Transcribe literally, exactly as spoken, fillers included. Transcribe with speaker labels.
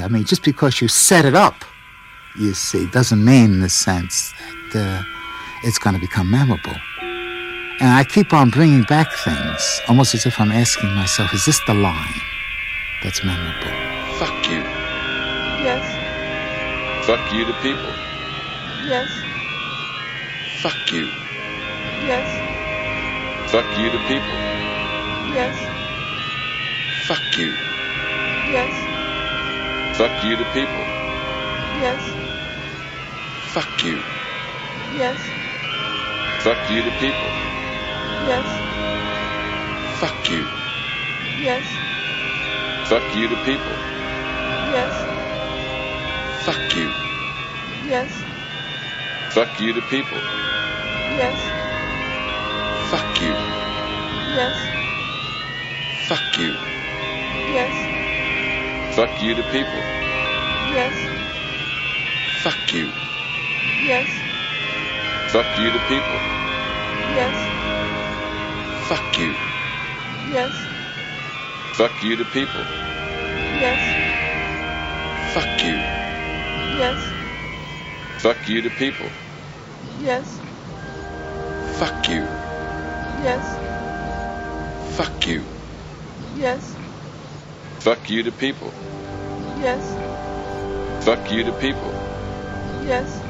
Speaker 1: I mean, just because you set it up, you see, doesn't mean in the sense that uh, it's going to become memorable. And I keep on bringing back things, almost as if I'm asking myself, is this the line that's memorable?
Speaker 2: Fuck you.
Speaker 3: Yes.
Speaker 2: Fuck you to people.
Speaker 3: Yes.
Speaker 2: Fuck you.
Speaker 3: Yes.
Speaker 2: Fuck you to people.
Speaker 3: Yes.
Speaker 2: Fuck you.
Speaker 3: Yes.
Speaker 2: Fuck you to people.
Speaker 3: Yes.
Speaker 2: Fuck you.
Speaker 3: Yes.
Speaker 2: Fuck you to people.
Speaker 3: Yes.
Speaker 2: Fuck you.
Speaker 3: Yes.
Speaker 2: Fuck you to people.
Speaker 3: Yes.
Speaker 2: Fuck you.
Speaker 3: Yes.
Speaker 2: Fuck you to people.
Speaker 3: Yes.
Speaker 2: Fuck you.
Speaker 3: Yes.
Speaker 2: Fuck you.
Speaker 3: Yes.
Speaker 2: Fuck you to people.
Speaker 3: Yes.
Speaker 2: Fuck you.
Speaker 3: Yes.
Speaker 2: Fuck you to people.
Speaker 3: Yes.
Speaker 2: Fuck you.
Speaker 3: Yes.
Speaker 2: Fuck you to people.
Speaker 3: Yes.
Speaker 2: Fuck you.
Speaker 3: Yes.
Speaker 2: Fuck you to people.
Speaker 3: Yes.
Speaker 2: Fuck you.
Speaker 3: Yes.
Speaker 2: Fuck you.
Speaker 3: Yes.
Speaker 2: Fuck you to people.
Speaker 3: Yes.
Speaker 2: Fuck you to people.
Speaker 3: Yes.